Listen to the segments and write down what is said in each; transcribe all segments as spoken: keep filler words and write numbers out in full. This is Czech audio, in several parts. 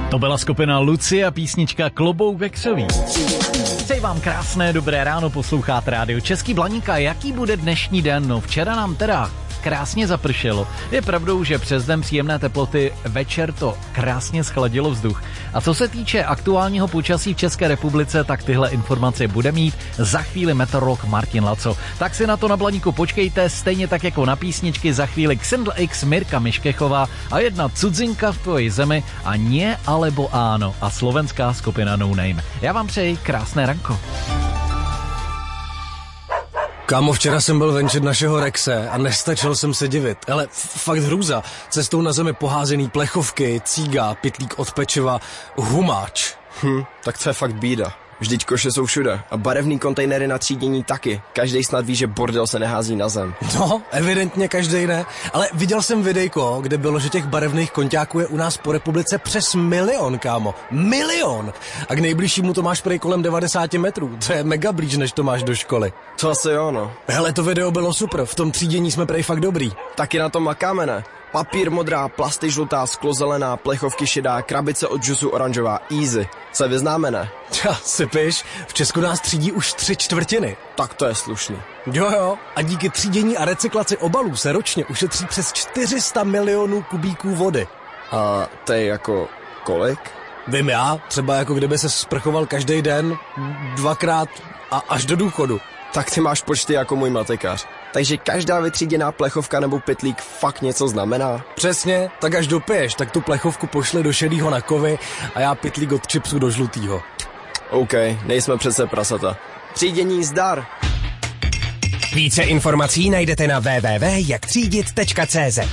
To byla skupina Lucie a písnička Klobouk vekřový. Přeji vám krásné dobré ráno, posloucháte rádio Český Blaník. A jaký bude dnešní den? No včera nám teda krásně zapršelo. Je pravdou, že přes den příjemné teploty, večer to krásně schladilo vzduch. A co se týče aktuálního počasí v České republice, tak tyhle informace bude mít za chvíli meteorolog Martin Laco. Tak si na to na Blaníku počkejte, stejně tak jako na písničky za chvíli Xendl X, Mirka Miškechová a jedna cudzinka v tvoji zemi a Nie alebo áno a slovenská skupina No Name. Já vám přeji krásné ranko. Kámo, včera jsem byl venčit našeho Rexe a nestačil jsem se divit. Ale fakt hrůza. Cestou na zemi poházený plechovky, cíga, pytlík od pečiva, humáč. Hm, tak to je fakt bída. Vždyť koše jsou všude a barevný kontejnery na třídění taky. Každej snad ví, že bordel se nehází na zem. No, evidentně každej ne. Ale viděl jsem videjko, kde bylo, že těch barevných konťáků je u nás po republice přes milion, kámo. Milion! A k nejbližšímu to máš prej kolem devadesát metrů. To je mega blíž, než to máš do školy. To asi jo, no. Hele, to video bylo super. V tom třídění jsme prej fakt dobrý. Taky na tom makáme, ne? Papír modrá, plasty žlutá, sklo zelená, plechovky šedá, krabice od džusu oranžová. Easy. Se vyznáme, ne? Tja, sypiš, v Česku nás třídí už tři čtvrtiny. Tak to je slušný. Jo jo, a díky třídění a recyklaci obalů se ročně ušetří přes čtyři sta milionů kubíků vody. A to je jako kolik? Vím já, třeba jako kdyby se sprchoval každý den, dvakrát a až do důchodu. Tak ty máš počty jako můj matekař. Takže každá vytříděná plechovka nebo pytlík fakt něco znamená? Přesně, tak až dopiješ, tak tu plechovku pošli do šedýho na kovy a já pytlík od chipsu do žlutýho. OK, nejsme přece prasata. Třídění zdar! Více informací najdete na w w w tečka jak třídit tečka c z.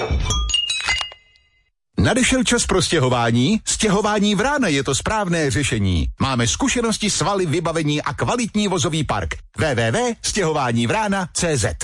Nadešel čas pro stěhování? Stěhování Vrána je to správné řešení. Máme zkušenosti, svaly, vybavení a kvalitní vozový park. w w w tečka stěhování vrána tečka c z.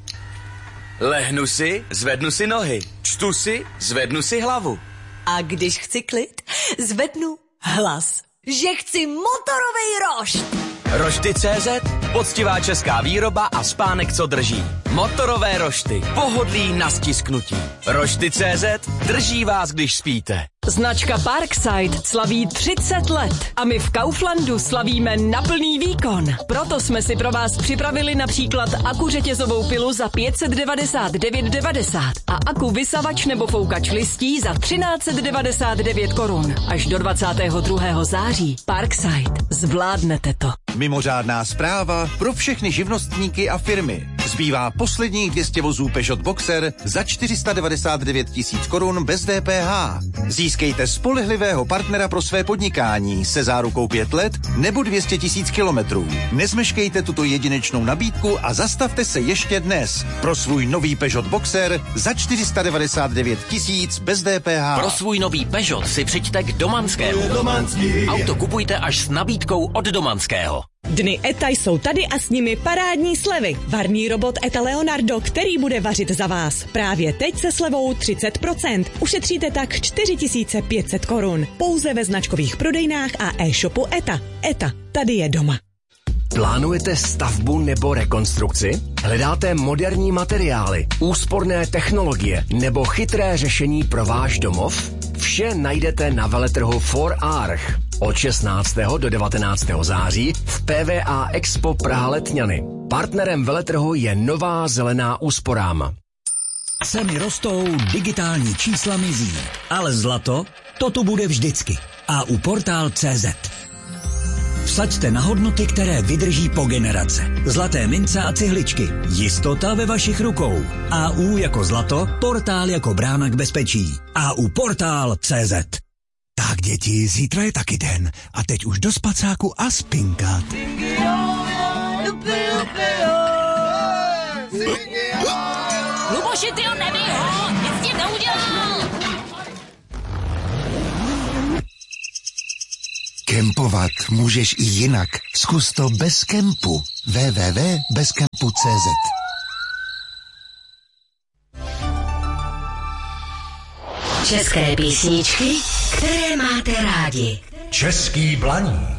Lehnu si, zvednu si nohy. Čtu si, zvednu si hlavu. A když chci klid, zvednu hlas. Že chci motorovej rošt. Rošty tečka cé zet, poctivá česká výroba a spánek, co drží. Motorové rošty, pohodlí na stisknutí. Rošty tečka cé zet drží vás, když spíte. Značka Parkside slaví třicet let a my v Kauflandu slavíme na plný výkon. Proto jsme si pro vás připravili například aku řetězovou pilu za pět set devadesát devět devadesát a aku vysavač nebo foukač listí za třináct set devadesát devět korun. Až do dvacátého druhého září. Parkside. Zvládnete to. Mimořádná zpráva pro všechny živnostníky a firmy. Zbývá posledních dvě stě vozů Peugeot Boxer za čtyři sta devadesát devět tisíc korun bez D P H. Získejte spolehlivého partnera pro své podnikání se zárukou pět let nebo dvě stě tisíc kilometrů. Nezmeškejte tuto jedinečnou nabídku a zastavte se ještě dnes pro svůj nový Peugeot Boxer za čtyři sta devadesát devět tisíc bez D P H. Pro svůj nový Peugeot si přijďte k Domanskému. Auto kupujte až s nabídkou od Domanského. Dny ETA jsou tady a s nimi parádní slevy. Varný robot ETA Leonardo, který bude vařit za vás. Právě teď se slevou třicet procent. Ušetříte tak čtyři tisíce pět set korun. Pouze ve značkových prodejnách a e-shopu ETA. ETA, tady je doma. Plánujete stavbu nebo rekonstrukci? Hledáte moderní materiály, úsporné technologie nebo chytré řešení pro váš domov? Vše najdete na veletrhu For Arch. Od šestnáctého do devatenáctého září v P V A Expo Praha Letňany. Partnerem veletrhu je Nová zelená úsporám. Ceny rostou, digitální čísla mizí, ale zlato, to tu bude vždycky. A u portál tečka cé zet. Vsaďte na hodnoty, které vydrží po generace. Zlaté mince a cihličky. Jistota ve vašich rukou. A U jako zlato, portál jako brána k bezpečí. A U portál tečka cé zet. Tak děti, zítra je taky den. A teď už do spacáku a spinkat. Luboši, ty ho nebij ho, nic s tím neudělal. Kempovat můžeš i jinak. Zkus to bez kempu. w w w tečka bez kempu tečka cé zet. České písničky, které máte rádi. Český Blaník.